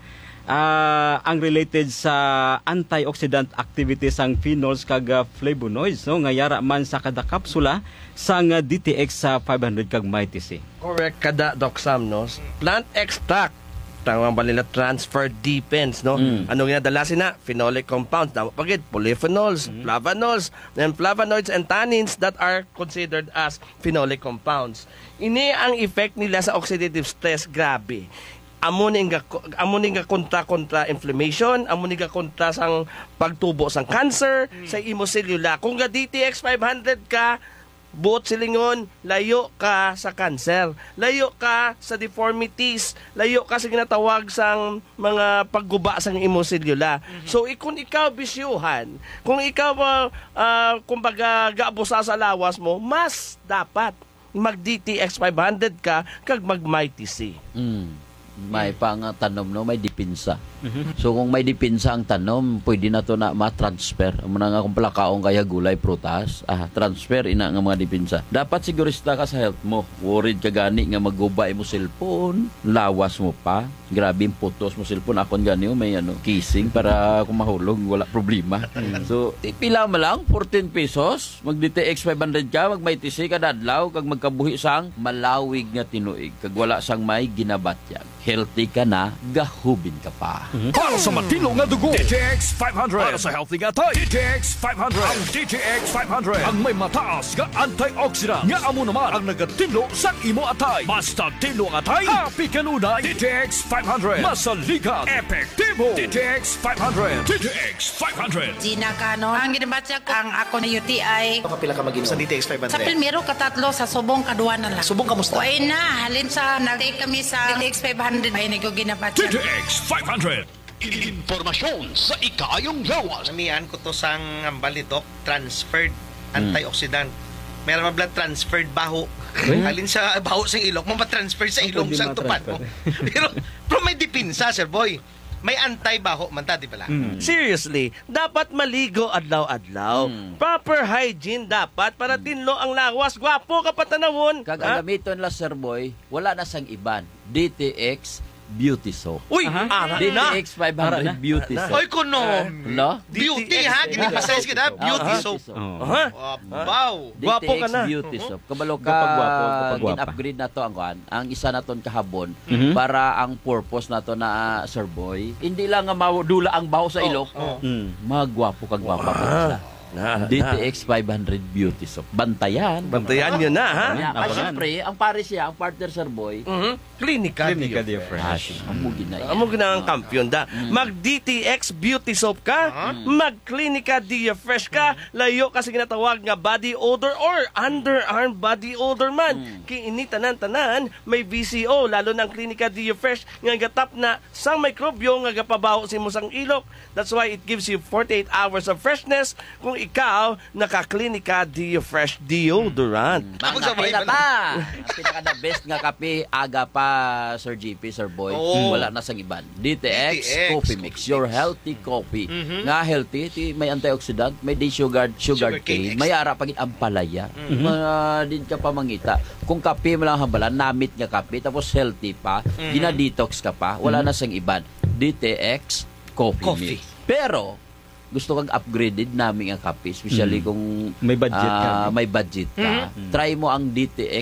Speaker 18: Uh, ang related sa antioxidant activities sang phenols kag uh, flavonoids no nga yara man sa kada kapsula sang uh, D T X sa five hundred kag may T C.
Speaker 14: Correct kada Doc Sam no. Plant extract tawag ba nila transfer depends no.
Speaker 16: Mm.
Speaker 14: Ano nga dala sina phenolic compounds na pagid polyphenols, mm. flavonols, and flavonoids and tannins that are considered as phenolic compounds. Ini ang effect nila sa oxidative stress grabe. Amo ning amo ning kontra kontra inflammation, amo ning kontra sang pagtubo sang cancer mm. sa imo selula. Kung ga D T X five hundred ka buot silingon, layo ka sa cancer, layo ka sa deformities, layo ka sa ginatawag sang mga pagguba sang imo selula. Mm-hmm. So kung ikaw bisyuhan, kung ikaw uh, uh, kumbaga gaabusa sa lawas mo, mas dapat mag D T X five hundred ka kag mag may T C.
Speaker 16: Mm. May pang tanom no, may dipinsa. Mm-hmm. So kung may dipinsa ang tanom, pwede na to na ma-transfer. Amo na nga kung palakaong kaya gulay, prutas, ah, transfer ina nga mga dipinsa. Dapat sigurista ka sa health mo. Worried ka gani nga magubay mo cellphone, lawas mo pa. Grabe yung putos mo cellphone. Akon gani may ano, kissing para kung mahulog, wala problema. Mm-hmm. So, pila mo lang, fourteen pesos. Mag-D T X five hundred ka, mag-may T C ka dadlaw, kag magkabuhi sang malawig nga tinuig. Kag wala sang may ginabatyag. Healthy ka na, gahubin ka pa.
Speaker 10: Mm-hmm. Para sa matino nga dugo, D T X five hundred. Para sa healthy nga tay, D T X five hundred. Ang D T X five hundred ang may mataas nga antioxidant nga amo naman ang nagatinlo sa imo atay. Basta tinlo ang atay, happy kanunay. D T X five hundred. Masaligan, epektibo. D T X five hundred. D T X five hundred.
Speaker 19: Gina Cano. Ang ginabatya ko ang ako na U T I.
Speaker 13: Kapila ka mag-inom sa D T X five hundred?
Speaker 19: Sa primero katatlo sa subong kaduwa na lang.
Speaker 13: Subong kamusta?
Speaker 19: Uy na, halin sa nag-take kami sa D T X five hundred. Ay nag ginabatya.
Speaker 10: D T X five hundred.
Speaker 13: Impormasyon sa ikayong lawas. Namian ko to sang balidok, transferred antioxidant. Meron mga blood transferred baho. Halin sa baho sa ilong, mapatransfer sa ilong sa tupad mo. Pero, pero may dipinsa, sir boy. May anti-baho man ta, di pala?
Speaker 14: Mm. Seriously, dapat maligo adlaw-adlaw. Mm. Proper hygiene dapat para tinlo ang lawas. Gwapo ka patanawon.
Speaker 16: Kag ang gamiton la, sir boy, wala na sang iban. D T X Beauty Soap.
Speaker 14: Uy, ara
Speaker 16: D T
Speaker 14: na.
Speaker 16: X five hundred Beauty Soap.
Speaker 13: Oy, kuno.
Speaker 16: Hello?
Speaker 13: Beauty, ha? Ginipasize kita, beauty soap.
Speaker 14: Aha.
Speaker 13: Wow.
Speaker 14: Gwapo ka na.
Speaker 16: D T X Beauty Soap. Kabalo ka,
Speaker 18: Kapag gwapo, kapag gwapa.
Speaker 16: in-upgrade na to ang kuan. Ang isa na ton kahabon
Speaker 18: Mhm.
Speaker 16: para ang purpose na to na, sir boy, hindi lang nga mawdula ang baho sa ilok.
Speaker 13: Oh, oh.
Speaker 16: Mm. Magwapo kag gwapa pa sila.
Speaker 14: Na,
Speaker 16: D T X five hundred Beauty Soap. Bantayan.
Speaker 14: Bantayan nyo na, ha?
Speaker 16: Yeah. Ay, siyempre, ang pare siya, ang partner, sir boy,
Speaker 14: Mm-hmm. Klinika.
Speaker 18: Klinika Dio
Speaker 16: fresh.
Speaker 18: Fresh.
Speaker 16: Amo gina.
Speaker 14: Amo gina ang kampiyon da. Mag D T X Beauty Soap ka, mag Klinika Dio Fresh ka, layo ka sa ginatawag nga body odor or underarm body odor man. Kay ini tanan-tanan may V C O lalo na ang Klinika Dio Fresh nga gatap na sang mikrobyo nga gapabaho sa imong sang ilok. That's why it gives you forty-eight hours of freshness kung ikaw naka-Klinika Dio Fresh deodorant.
Speaker 16: Ang kape na ta. Ang pinaka the best nga kape aga pa, Sir G P, Sir Boy.
Speaker 13: Oh.
Speaker 16: Wala na sang iban. D T X,
Speaker 13: D T X
Speaker 16: Coffee Mix. Your healthy coffee.
Speaker 13: Mhm.
Speaker 16: Nga healthy, ti, may antioxidant, may day sugar, sugar,
Speaker 13: Sugar cane
Speaker 16: cane, may ara pagit ang palaya. Mga din ka pa mangita. Kung kape mo lang hambalan, namit nga kape, tapos healthy pa,
Speaker 13: Mhm.
Speaker 16: gina-detox ka pa, wala na sang iban. D T X, Coffee,
Speaker 13: Coffee.
Speaker 16: Mix. Pero, gusto kang upgraded namin ang kape, especially
Speaker 18: Mm.
Speaker 16: kung
Speaker 18: May budget ka.
Speaker 16: ah, may budget ka.
Speaker 18: Mm.
Speaker 16: Try mo ang D T X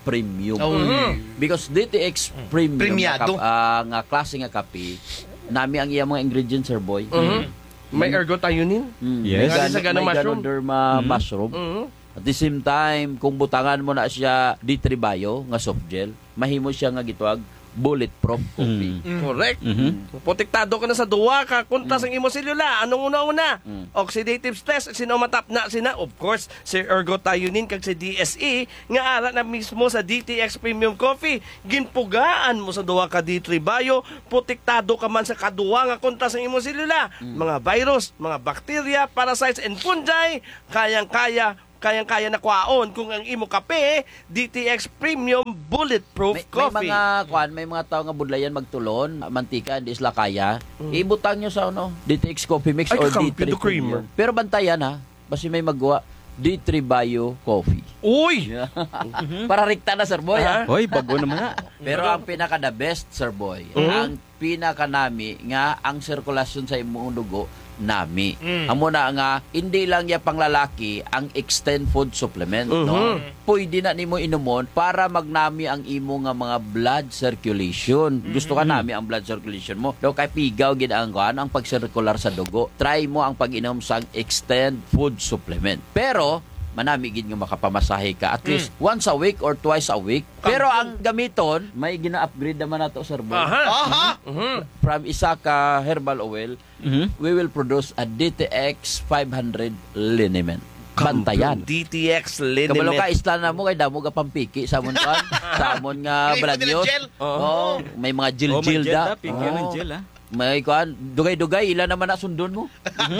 Speaker 16: Premium.
Speaker 13: Oh.
Speaker 16: Mm. Because D T X Premium
Speaker 13: Premiado.
Speaker 16: nga, kap- ah, nga klase nga kape, nami ang iyang mga ingredients, sir boy.
Speaker 14: Mhm. May ergothioneine?
Speaker 16: Mm.
Speaker 14: Yes.
Speaker 16: May,
Speaker 14: Sa
Speaker 16: gano,
Speaker 14: ganong
Speaker 16: may
Speaker 14: mushroom?
Speaker 16: ganoderma
Speaker 14: Mhm.
Speaker 16: mushroom.
Speaker 14: Mhm.
Speaker 16: At the same time, kung butangan mo na siya D three Bio nga soft gel, mahimo siya nga gitwag bulletproof coffee.
Speaker 14: Mm. Correct.
Speaker 16: Mhm.
Speaker 14: Protektado ka na sa duwa ka kuntas ang imo selula. Anong una-una?
Speaker 16: Mm.
Speaker 14: Oxidative stress sino matap na sina of course si ergothioneine kag si D S E nga ara na mismo sa D T X Premium Coffee. Ginpugaan mo sa duwa ka D three Bio, protektado ka man sa kaduwa nga kuntas ang imo selula. Mga virus, mga bacteria, parasites and fungi, kayang-kaya kayang-kaya na kwaon kung ang imo kape D T X Premium Bulletproof
Speaker 16: May, may
Speaker 14: Coffee.
Speaker 16: mga kwan, may mga tao nga budlayan magtulon, mantika, hindi sila kaya. Ibutang nyo sa ano, D T X Coffee Mix
Speaker 14: Ay,
Speaker 16: or D
Speaker 14: kakampi,
Speaker 16: three
Speaker 14: do creamer.
Speaker 16: Premium. Pero bantayan ha, basi may magawa D three Bio Coffee.
Speaker 14: Uy!
Speaker 16: Para rikta na, sir boy. ha?
Speaker 18: Hoy, bago naman na.
Speaker 16: Pero ang pinaka the best, sir boy,
Speaker 14: Mhm.
Speaker 16: ang pinaka nami nga ang sirkulasyon sa imong dugo nami.
Speaker 14: Mm.
Speaker 16: Amo na nga hindi lang ya panglalaki ang extend food supplement, no.
Speaker 14: Mhm.
Speaker 16: Pwede na nimo inumon para magnami ang imo nga mga blood circulation. Gusto ka nami ang blood circulation mo. Do kay pigaw gid ang kuan ang pagsirkular sa dugo. Try mo ang pag-inom sang extend food supplement. Pero manami gid nga makapamasahe ka at least once a week or twice a week. Pero ang gamiton, may gina-upgrade naman nato, sir boy.
Speaker 13: Aha. Aha.
Speaker 16: From isa ka herbal oil, we will produce a D T X five hundred liniment. Bantayan.
Speaker 14: D T X liniment.
Speaker 16: Kabalo ka isla na mo kay damo ka pampiki sa amon kan, sa amon nga
Speaker 13: Kaya
Speaker 16: balagyot.
Speaker 13: ipon nila gel.
Speaker 16: Oo, may mga
Speaker 18: Oh,
Speaker 16: gel-gel
Speaker 18: may gel
Speaker 16: da.
Speaker 18: da, pigyan ng
Speaker 16: Oo.
Speaker 18: gel, ha?
Speaker 16: May kuan, dugay-dugay ila naman na sundon mo.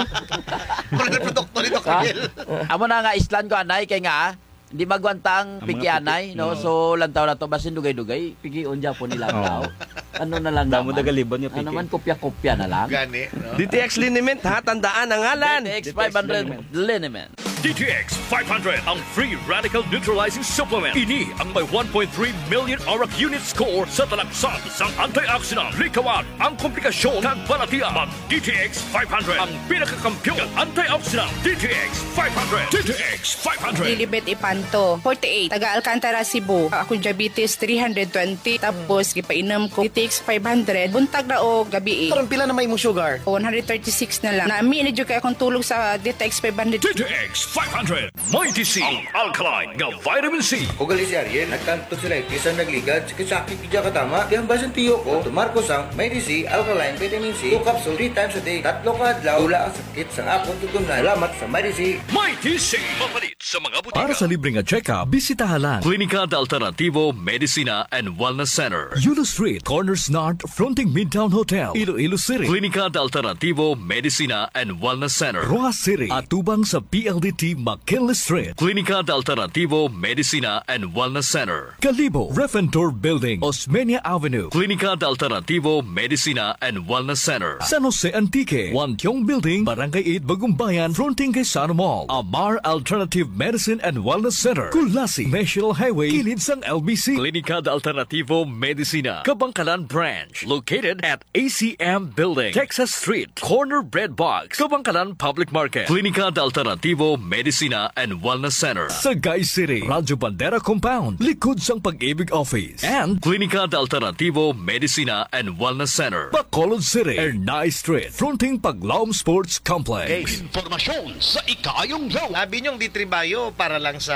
Speaker 13: Kung na produkto nito,
Speaker 16: Ha?
Speaker 13: Camille.
Speaker 16: Amo na nga islan ko anay kay nga hindi magwantang
Speaker 18: Ang mga
Speaker 16: piki anay,
Speaker 18: piki,
Speaker 16: no?
Speaker 18: no.
Speaker 16: So lantaw na to basin dugay-dugay, piki unja po nila tao. Ano na lang
Speaker 18: Damo
Speaker 16: naman.
Speaker 18: dagalibon niya,
Speaker 16: Ano
Speaker 18: piki.
Speaker 16: naman kopya-kopya na lang.
Speaker 13: Gani. No?
Speaker 14: D T X liniment ha, tandaan ang ngalan.
Speaker 16: D T X five hundred liniment.
Speaker 3: D T X five hundred, ang free radical neutralizing supplement. Ini ang may one point three million arak unit score sa talaksan sang antioxidant. Likawan ang komplikasyon kag balatian. Mag D T X five hundred, ang pinakakampiyon ng antioxidant. D T X five hundred. D T X five hundred.
Speaker 19: Lilibet Ipanto, forty-eight. Taga Alcantara, Cebu. Ako diabetes three hundred twenty. Tapos, gipainom ko D T X five hundred. Buntag na o gabi eh.
Speaker 13: Karon pila na may mo sugar?
Speaker 19: one thirty-six na lang. Nami, medyo kaya akong tulog sa D T X five hundred.
Speaker 3: D T X five hundred. Mighty C, ang alkaline nga vitamin C.
Speaker 20: O gali si Ariel, nagkanto sila ikisan nagligad, sakit-sakit kaya katama. Kaya basan tiyo ko, tumarko sang Mighty C, alkaline, vitamin C, two capsule, three times a day, tatlo ka adlaw, tula ang sakit sang akong tutunan. Salamat sa Mighty C.
Speaker 3: Mighty C, mapalit sa mga butika.
Speaker 21: Para sa libreng nga check-up, bisitahan lang
Speaker 3: Klinika de Alternativo Medicina and Wellness Center.
Speaker 21: Yulo Street, Corners North, fronting Midtown Hotel, Iloilo City.
Speaker 3: Klinika de Alternativo Medicina and Wellness Center.
Speaker 21: Rojas City, atubang sa P L D T McKinley Street.
Speaker 3: Klinika de Alternativo Medicina and Wellness Center.
Speaker 21: Calibo, Refentor Building, Osmeña Avenue.
Speaker 3: Klinika de Alternativo Medicina and Wellness Center.
Speaker 21: San Jose Antique, Wantiong Building, Barangay eight, Bagumbayan, fronting kay Sano Mall. Amar Alternative Medicine and Wellness Center. Kulasi, National Highway, kilid sang L B C.
Speaker 3: Klinika de Alternativo Medicina, Kabangkalan Branch, located at A C M Building, Texas Street, Corner Bread Box, Kabangkalan Public Market. Klinika de Alternativo Medicina and Wellness Center.
Speaker 21: Sagay City, Radyo Bandera Compound, likod sang Pag-ibig Office. And
Speaker 3: Klinika de Alternativo Medicina and Wellness Center.
Speaker 21: Bacolod City, Ernay Street, fronting Paglaom Sports Complex.
Speaker 13: Informasyon sa ikayong law. Labi niyong D three Bio para lang sa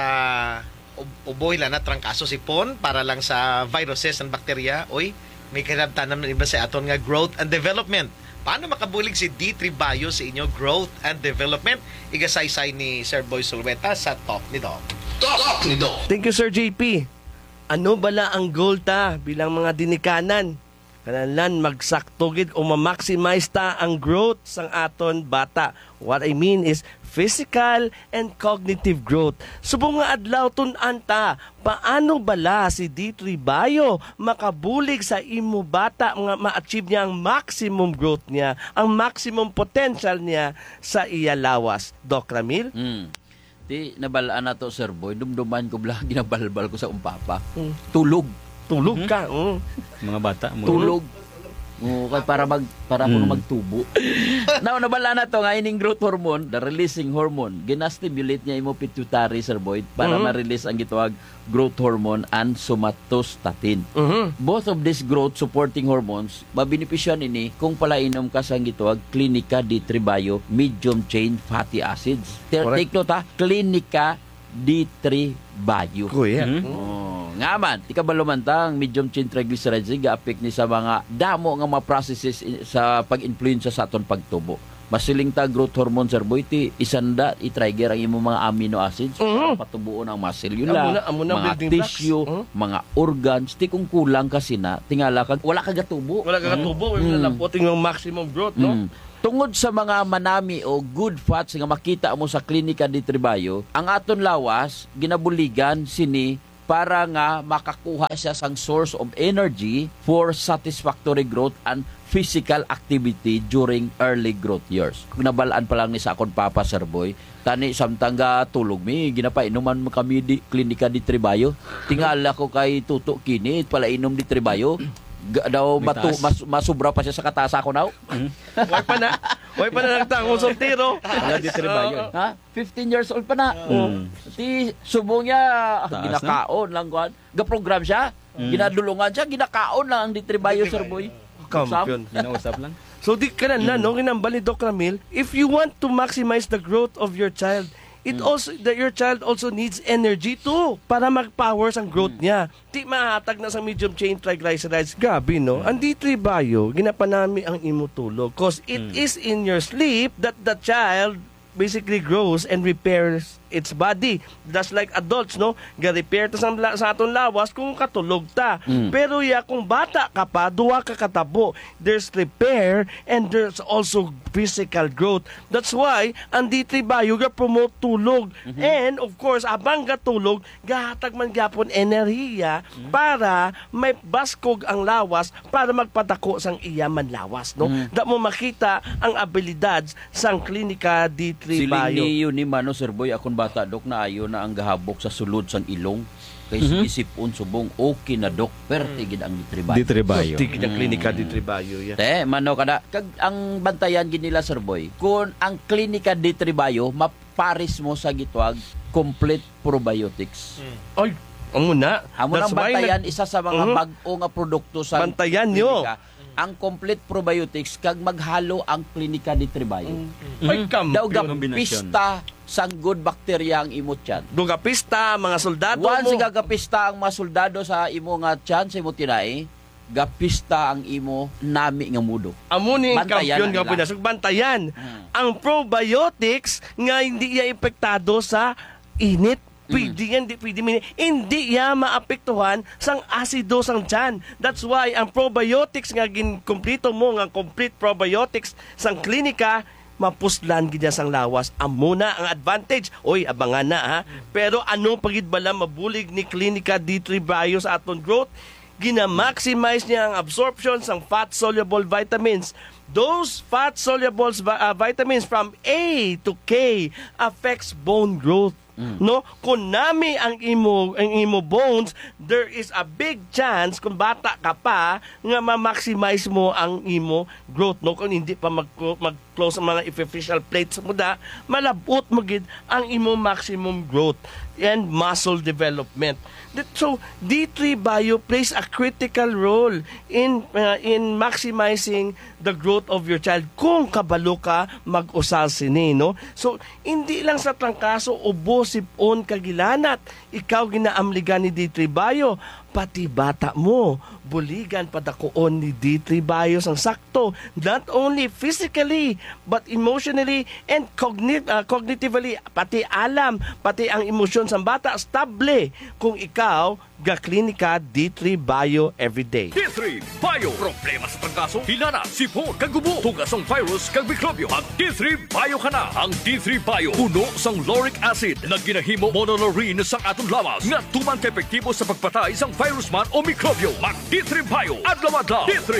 Speaker 13: ub- uboy lang na trangkaso sipon, para lang sa viruses and bacteria. Oy, may kinabtanan ng iba sa aton nga growth and development. Paano makabulig si D three Bio sa inyo growth and development? Igasaysay ni Sir Boy Sulweta sa Talk ni Doc. Talk ni Doc.
Speaker 14: Thank you, Sir J P. Ano bala ang goal ta bilang mga dinikanan? Kanalan magsaktogid o ma-maximize ta ang growth sang aton bata. What I mean is physical and cognitive growth. Subong nga adlaw tun-an ta, paano bala si D three Bio makabulig sa imo bata nga ma-achieve niya ang maximum growth niya, ang maximum potential niya sa iya lawas. Doc Ramil?
Speaker 16: Hmm. Di nabalaan na to, Sir Boy. Dumduman ko bala, ginabalbal ko sa umpapa.
Speaker 14: Hmm.
Speaker 16: Tulog.
Speaker 14: Tulog ka. Mm.
Speaker 18: Mga bata mo.
Speaker 16: Tulog. Oo, kay para mag para
Speaker 18: Mm.
Speaker 16: mm. magtubo. Now nabala na to nga ining growth hormone, the releasing hormone. Gina-stimulate niya imo pituitary, Sir Boyd, para
Speaker 14: Mhm.
Speaker 16: ma-release ang gitawag growth hormone and somatostatin.
Speaker 14: Mhm.
Speaker 16: Both of these growth supporting hormones mabenepisyan ini kung palainom ka sa gitawag Clinica D three Bio medium chain fatty acids. Ter-
Speaker 14: Correct.
Speaker 16: Take note ha, Clinica D three Bio.
Speaker 14: Kuya.
Speaker 16: Oh, nga man, di ka ba lumantang medium chain triglycerides ga-affect ni sa mga damo nga mga processes i- sa pag-influensya sa aton pagtubo. Masiling ta growth hormone, Sir Boy, ti isanda i-trigger ang imong mga amino acids para patubuon ang muscle. Yun
Speaker 14: Amo
Speaker 16: lang,
Speaker 14: na- amo na
Speaker 16: mga
Speaker 14: building blocks.
Speaker 16: tissue, mga organs. Ti kung kulang kasi na, tingala ka, wala ka gatubo.
Speaker 14: Wala ka katubo,
Speaker 16: Mm.
Speaker 14: wala lapoting yung maximum growth, no?
Speaker 16: Mm. Tungod sa mga manami o good fats nga makita mo sa Clinica D three Bio, ang aton lawas ginabuligan sini para nga makakuha siya sang source of energy for satisfactory growth and physical activity during early growth years. Kung nabalaan pa lang ni sa akon papa, Sir Boy, tani samtang ga tulog mi ginapainuman mo kami di Clinica D three Bio. Tingala ko kay tuto kini pala inom D three Bio. Ga, daw matu, mas, masubra pa siya sa katasa ko now.
Speaker 14: Way pa na. Way pa na nagtangong soltero.
Speaker 18: Wala di triba yun.
Speaker 16: Ha? fifteen years old pa na.
Speaker 18: Mm.
Speaker 16: Ti subong niya
Speaker 18: Taas
Speaker 16: ginakaon lang kuan. Ga-program siya.
Speaker 18: Mm.
Speaker 16: Ginadulungan siya, ginakaon lang ang D three Bio, Sir Boy.
Speaker 14: Kampiyon.
Speaker 18: Ginausap lang.
Speaker 14: So di ka na na, no? Kinambal ni Doc Ramil, if you want to maximize the growth of your child, it also that your child also needs energy too para mag-power ang growth niya. Di mahatag na sa medium chain triglycerides. Gabi, no? Ang D three Bio, ginapanami ang imo tulog cause it is in your sleep that the child basically grows and repairs its body. Just like adults, no? Ga-repair ta sa, sa aton lawas kung katulog ta.
Speaker 16: Mm.
Speaker 14: Pero ya kung bata ka pa, duwa ka katabo. There's repair and there's also physical growth. That's why ang D three Bio ga-promote tulog.
Speaker 16: Mm-hmm.
Speaker 14: And of course, abang gatulog, gahatag man gyapon enerhiya
Speaker 16: Mm-hmm.
Speaker 14: para may baskog ang lawas para magpadako sang iya man lawas, no?
Speaker 16: Mm.
Speaker 14: Da mo makita ang abilidad sang Clinica D three
Speaker 16: Siling
Speaker 14: Bio.
Speaker 16: ni yun ni Mano, Sir Boy, akong bata, Dok, na ayo na ang gahabok sa sulod sang ilong. Kay
Speaker 14: Mhm.
Speaker 16: isipon subong, okay na, Dok. Pero tigid ang D three Bio.
Speaker 18: D three Bio.
Speaker 14: Tigid ang Clinica D three Bio, yeah.
Speaker 16: Te, Mano, kada, kag ang bantayan ginila, Sir Boy, kung ang Clinica D three Bio, maparis mo sa gitwag complete probiotics.
Speaker 14: Ay, ang muna.
Speaker 16: Amo nang
Speaker 14: That's why
Speaker 16: bantayan,
Speaker 14: nag-
Speaker 16: isa sa mga
Speaker 14: Mhm.
Speaker 16: bag-o nga produkto sa
Speaker 14: Bantayan nyo.
Speaker 16: klinika, ang complete probiotics kag maghalo ang Clinica D three Bio.
Speaker 14: Ay, kampiyon.
Speaker 16: Daw
Speaker 14: Kombinasyon.
Speaker 16: gapista sang good bacteria ang imo tiyan.
Speaker 14: Dugapista, mga soldado
Speaker 16: Once
Speaker 14: mo.
Speaker 16: gagapista ang mga soldado sa imo nga tiyan, sa imo tinai, gapista ang imo nami nga mudo.
Speaker 14: Amo ni
Speaker 16: Bantayan
Speaker 14: kampiyon
Speaker 16: ang
Speaker 14: nga
Speaker 16: ila.
Speaker 14: pinasok. Bantayan. Ang probiotics nga hindi iya epektado sa init. Pwede yan, di pwede min. Hindi yan maapektuhan sang asido sang tiyan. That's why ang probiotics nga ginkumplito mo, nga complete probiotics sang klinika, mapuslan gid sang lawas. Amo na ang advantage. Oy, abangan na ha. Pero anong pagid bala mabulig ni Clinica D three Bio sa aton growth? Gina-maximize niya ang absorption ng fat-soluble vitamins. Those fat-soluble uh, vitamins from A to K affects bone growth. No, kung nami ang imo ang imo bones, there is a big chance kung bata ka pa nga ma-maximize mo ang imo growth, no? Kung hindi pa mag mag-close ang mga epiphyseal plates mo da, malabot mo gid ang imo maximum growth and muscle development. So D three Bio plays a critical role in uh, in maximizing the growth of your child kung kabalo ka mag-usal sini, no? So hindi lang sa trangkaso ubo sipon kagilanat ikaw ginaamligan ni D three Bio, pati bata mo buligan padakoon ni D three Bio sang sakto, not only physically but emotionally and cognit uh, cognitively, pati alam, pati ang emosyon sang bata stable kung ikaw ga Clinica D three Bio everyday.
Speaker 3: D three Bio. Problema sa trangkaso, hilana, sipon, kagubo, tugasong virus, kag mikrobyo. Ang D three Bio ka na. Ang D three Bio, puno sang lauric acid na ginahimo monolaurin sa atong lawas nga tuman ka epektibo sa pagpatay sang virus man o mikrobyo. Mag D three Bio. Adlaw-adlaw. D three Bio.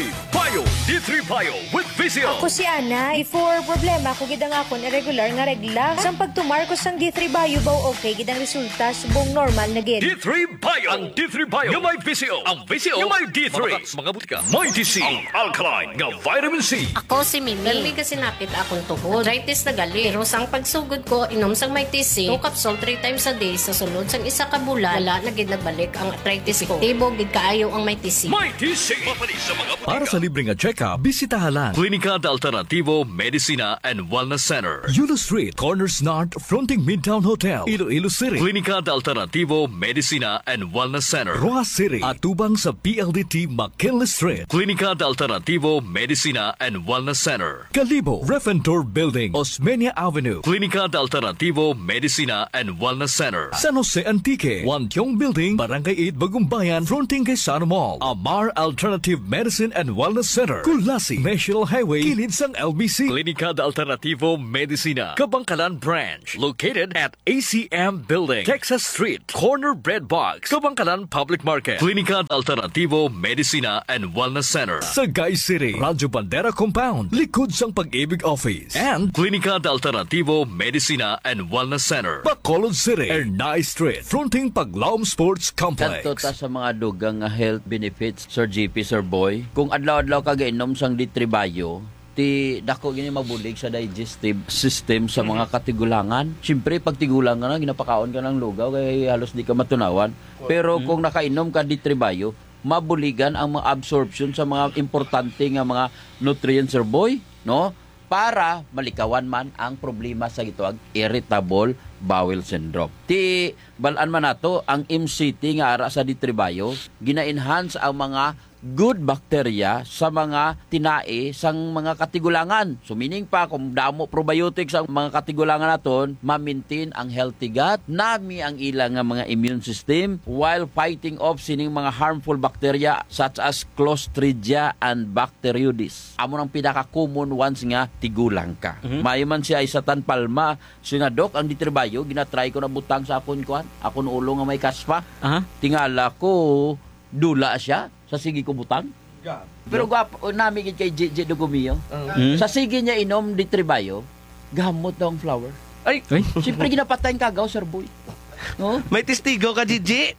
Speaker 3: Bio, D three Bio with Visio.
Speaker 2: Ako si Ana. Before problema ko gidang akon irregular nga regla. Sang pagtumarkos sang D three Bio baw okay gidang resulta subong normal na gid.
Speaker 3: D three Bio. Ang D three Bio yung may Visio. Ang Visio yung may D three. Mabakas, mga butika. May T C. Ang alkaline nga vitamin C.
Speaker 22: Ako si Mimi. Dahil may kasi napit akong tuhod. Arthritis na gali. Pero sang pagsugod ko, inom sang may T C. Two capsule three times a day. Sa sulod sang isa ka bulan, wala na gid nagbalik ang arthritis ko. Tibo gid kaayo ang may T C.
Speaker 3: May T C. Mapalis sa mga butika.
Speaker 21: Para sa libreng check-up, bisitahan lang
Speaker 3: Klinika de Alternativo Medicina and Wellness Center.
Speaker 21: Yulo Street, Corners North, fronting Midtown Hotel, Iloilo City.
Speaker 3: Klinika de Alternativo Medicina and Wellness Center.
Speaker 21: Roa City, atubang sa P L D T McKinley Street.
Speaker 3: Klinika de Alternativo Medicina and Wellness Center.
Speaker 21: Kalibo, Refentor Building, Osmeña Avenue.
Speaker 3: Klinika de Alternativo Medicina and Wellness Center.
Speaker 21: San Jose Antique, Wantiong Building, Barangay eight, Bagumbayan, fronting kay Sana Mall. Amar Alternative Medicine and Wellness Center. Kulasi, National Highway, kilid sang L B C.
Speaker 3: Klinika de Alternativo Medicina, Kabangkalan Branch, located at A C M Building, Texas Street, Corner Bread Box, Kabangkalan Public Market. Klinika de Alternativo Medicina and Wellness Center.
Speaker 21: Sagay City, Radyo Bandera Compound, likod sang Pag-ibig Office.
Speaker 3: And Klinika de Alternativo Medicina and Wellness Center.
Speaker 21: Bacolod City, Ernay Street, fronting Paglaom Sports Complex.
Speaker 16: Kadto ta sa mga dugang nga health benefits, Sir G P, Sir Boy. Kung adlaw-adlaw ka gainom sang D three Bio, ti dako gini mabulig sa digestive system sa mga katigulangan. Siyempre pag tigulangan na ginapakaon ka ng lugaw kay halos di ka matunawan. Pero kung nakainom ka D three Bio, mabuligan ang mga absorption sa mga importante nga mga nutrients, Sir Boy, no? Para malikawan man ang problema sa gituag irritable bowel syndrome. Ti balaan man nato ang M C T nga ara sa D three Bio, gina-enhance ang mga good bacteria sa mga tinae sang mga katigulangan. So meaning pa kung damo probiotics ang mga katigulangan naton, ma-maintain ang healthy gut, nami ang ilang nga mga immune system while fighting off sining mga harmful bacteria such as Clostridia and Bacteroides. Amo nang pinaka-common ones nga tigulang ka. Mm-hmm. Mayo man siya isatan palma, singa dok ang D three Bio ginatry ko na butang sa akon kuan, akon ulo nga may kaspa. Uh-huh. Tingala ko dula siya sa sige ko butang. God. Pero gwapo nami gid kay J J Dugumio. Uh-huh. Sa sige niya inom D three Bio, gamot daw ang flower. Ay, siyempre ginapatay ang kagaw, Sir Boy. No?
Speaker 14: May testigo ka, Gigi.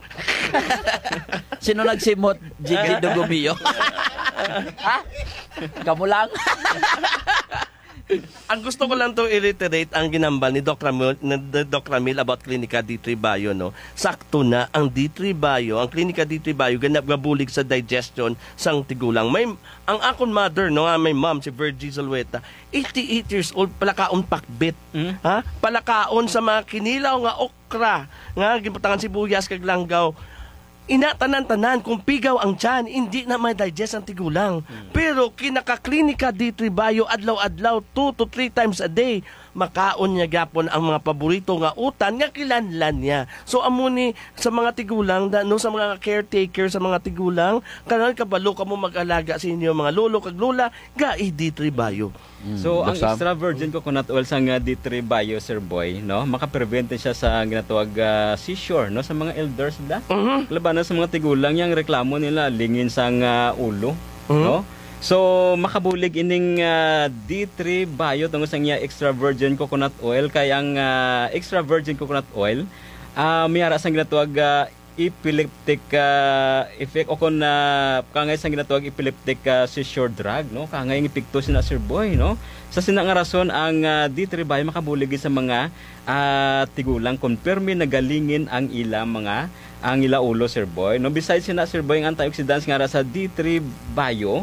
Speaker 16: Sino nagsimot? J J Dugumio. Ha? Kamu lang.
Speaker 14: Ang gusto ko lang to i-reiterate ang ginambal ni Doc Ramil, ni Doc Ramil about Klinika D three Bio, no. Sakto na ang D three Bio, ang Klinika D three Bio ganap gabulig sa digestion sang tigulang. May ang akon mother, no, may mom si Virgie Zalweta, eighty-eight years old, palakaon pakbit. Mm? Ha? Palakaon sa mga kinilaw nga okra, nga gipatangan sibuyas kag langgaw. Inatanan-tanan kung pigaw ang tiyan, hindi na may digest ang tigulang. Hmm. Pero kinaka-Klinika D three Bio adlaw-adlaw two to three times a day, makaon niya gapon ang mga paborito nga utan nga kilanlan niya. So amo ni sa mga tigulang, da, no, sa mga caretaker sa mga tigulang, kanan kabalo ka mo mag-alaga sa inyo mga lolo kag lola, ga D three Bio.
Speaker 18: Mm. So ang extra virgin coconut oil sa nga D three Bio, Sir Boy, no, makaprevent siya sa ginatawag uh, seizure, no, sa mga elders da. Uh-huh. Labanan sa mga tigulang yang reklamo nila lingin sa uh, ulo, uh-huh. no. So makabulig ining uh, D three Bio tungod sa nga extra virgin coconut oil kay ang uh, extra virgin coconut oil uh, may ara sa ginatawag uh, epileptic uh, effect o kung uh, kangay sa ginatawag epileptic uh, seizure drug, no, kangay ng epekto sina Sir Boy, no. Sa sinang rason ang uh, D three Bio makabuligi sa mga uh, tigulang confirme nagalingin ang ila mga ang ila ulo, Sir Boy, no. Besides sina Sir Boy ang antioxidants nga ra sa D three Bio,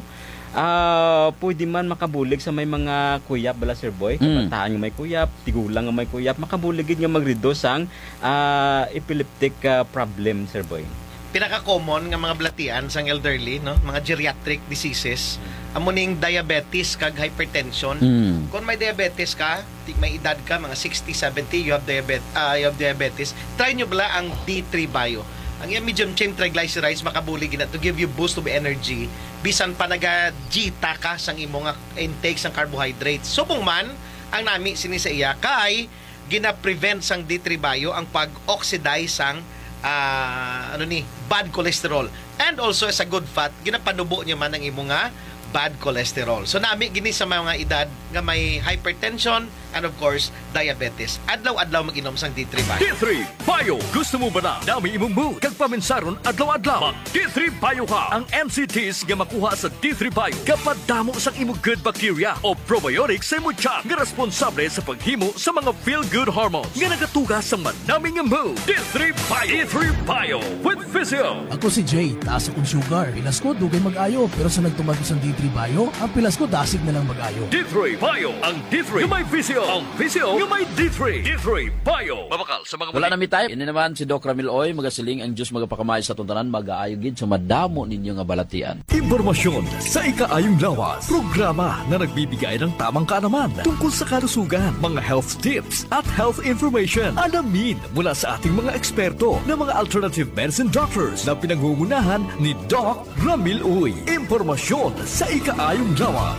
Speaker 18: Uh, pwede man makabulig sa may mga kuyap bala, Sir Boy, kabataan mm. nga may kuyap, tigulang nga may kuyap, makabuligid nga mag-reduce ang uh, epileptic uh, problem, Sir Boy.
Speaker 13: Pinaka-common nga mga blatian sang elderly, no, mga geriatric diseases, mm. amo ning diabetes kag hypertension. Mm. Kung may diabetes ka, may edad ka mga sixty, seventy, you have diabetes, uh, you have diabetes, try nyo bala ang D three Bio. Ang yung medium chain triglycerides makabulig na to give you boost of energy bisan pa naga-gita ka sang imo nga intake sang carbohydrates. Subong man ang nami sini sa iya kay gina-prevent sang D three Bio ang pag-oxidize sang uh, ano ni bad cholesterol, and also as a good fat ginapanubo niya man ang imo nga bad cholesterol. So nami gini sa mga edad nga may hypertension and of course diabetes. Adlaw-adlaw mag-inom sang D three Bio.
Speaker 3: D three Bio. Gusto mo ba na dami imong mood kag paminsaron adlaw-adlaw? Mag D three Bio ka. Ang M C Ts nga makuha sa D three Bio kapag damo sang imong good bacteria o probiotics sa imong tiyan nga responsable sa paghimo sa mga feel-good hormones nga nagatuga sa manaming mood. D three Bio. D three Bio with Physio.
Speaker 1: Ako si Jay, taas akong sugar. Pilas ko, dugay mag-ayo. Pero sa nagtumag ko sa D three Bio, ang pilas ko dasig na lang mag-ayo.
Speaker 3: D three Bio. Ang D three yung may Physio. Ang Physio yung may D three. D three Bio. Mabakal sa mga
Speaker 16: Wala na mi tayo. Ini naman si Doc Ramil Oy, magasiling ang Diyos magapakamay sa tuntanan, mag-aayo gid sa madamo ninyo nga balatian.
Speaker 21: Impormasyon sa ikaayong lawas. Programa na nagbibigay ng tamang kaalaman tungkol sa kalusugan, mga health tips at health information. Alamin mula sa ating mga eksperto na mga alternative medicine doctors na pinangungunahan ni Doc Ramil Uy. Impormasyon sa ikaayong lawas.